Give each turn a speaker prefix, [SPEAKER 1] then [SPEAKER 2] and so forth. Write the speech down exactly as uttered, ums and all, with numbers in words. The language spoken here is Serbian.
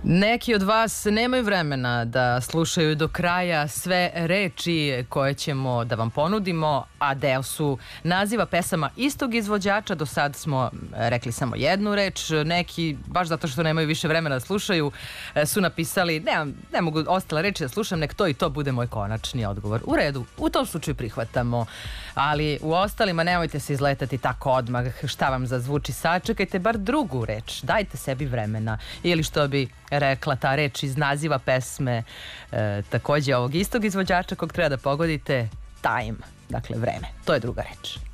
[SPEAKER 1] Neki od vas nemaju vremena da slušaju do kraja sve reči koje ćemo da vam ponudimo, a deo su naziva pesama istog izvođača. Do sad smo rekli samo jednu reč. Neki, baš zato što nemaju više vremena da slušaju, su napisali ne, ne mogu ostale reči da slušam, nek to i to bude moj konačni odgovor. U redu, u tom slučaju prihvatamo, ali u ostalima nemojte se izletati tako odmah šta vam zazvuči. Sačekajte bar drugu reč, dajte sebi vremena. Ili što bi rekla ta reč iz naziva pesme, e, takođe ovog istog izvođača kog treba da pogodite, time, dakle vreme, to je druga reč.